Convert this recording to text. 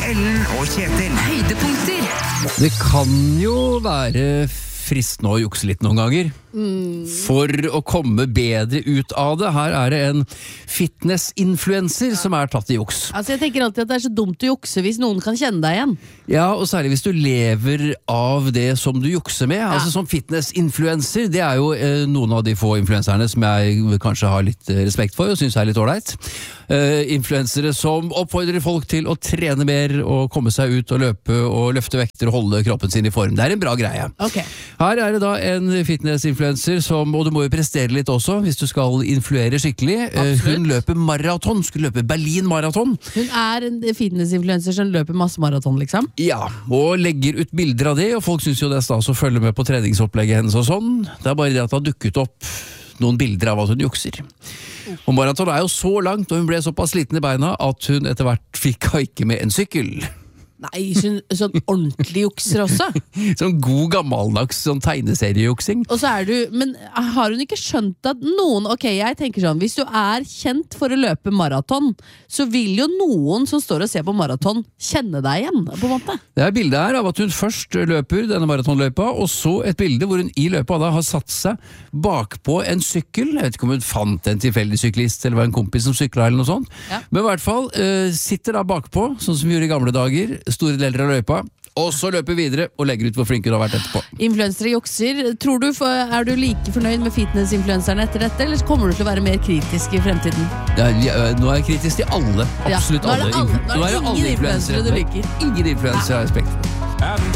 Ellen og Kjetil. Høydepunkter. Det kan jo være fristende å jukse litt noen ganger. For å komme bedre ut av det. Her er det en fitness-influencer som er tatt i juks. Altså jeg tenker alltid at det er så dumt å jukse hvis noen kan kjenne deg igjen. Ja, og særlig hvis du lever av det som du jukser med. Altså som fitness-influencer, det er jo noen av de få influenserne som jeg kanskje har litt respekt for og synes er litt ordentlig. Influensere som oppfordrer folk til å trene mer og komme seg ut og løpe og løfte vekter og holde kroppen sin i form. Det er en bra greie. Okay. Her er det da en fitness-influencer som, og du må jo prestere litt også hvis du skal influere skikkelig. Hun løper maraton, skulle løpe Berlin-maraton. Hun er en fitness-influencer som løper masse maraton, liksom? Ja, og legger ut bilder av det, og folk synes jo det er stas å følge med på treningsopplegget hennes og sånn. Det er bare det at det har dukket opp noen bilder av at hun jukser. Og maraton er jo så langt, og hun ble såpass sliten i beina at hun etter hvert fikk ikke med en sykkel. Nei, sånn ordentlig jukser også. Sånn god gammeldags sånn tegneseriejuksing. Og så er du, men har hun ikke skjønt at noen, ok, jeg tenker sånn, hvis du er kjent for å løpe maraton, så vil jo noen som står og ser på maraton kjenne deg igjen, på en måte. Det er bildet her av at hun først løper denne maratonløypa, og så et bilde hvor hun i løpet da har satt seg bakpå en sykkel. Jeg vet ikke om hun fant en tilfeldig syklist, eller var en kompis som sykla eller noe sånt. Ja. Men i hvert fall sitter da bakpå, sånn som vi gjorde i gamle dager, store deler av løypa, og så løper videre og legger ut hvor flinke du har vært etterpå. Influensere jukser. Tror du, er du like fornøyd med fitness-influenserne etter dette, eller kommer du til å være mer kritisk i fremtiden? Ja, nå er jeg kritisk til alle. Absolutt alle. Nå er det ingen influensere du liker. Ingen influensere har respekt for.